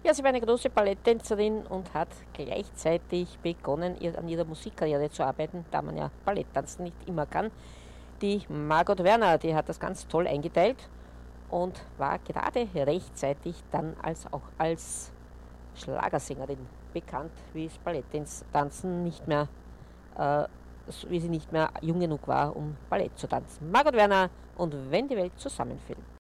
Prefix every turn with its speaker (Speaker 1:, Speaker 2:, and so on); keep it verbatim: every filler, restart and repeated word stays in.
Speaker 1: Ja, sie war eine große Balletttänzerin und hat gleichzeitig begonnen, ihr, an ihrer Musikkarriere zu arbeiten, da man ja Balletttanzen nicht immer kann. Die Margot Werner, die hat das ganz toll eingeteilt und war gerade rechtzeitig dann als, auch als Schlagersängerin bekannt, wie es Balletttanzen nicht mehr, äh, wie sie nicht mehr jung genug war, um Ballett zu tanzen. Margot Werner und Wenn die Welt zusammenfällt.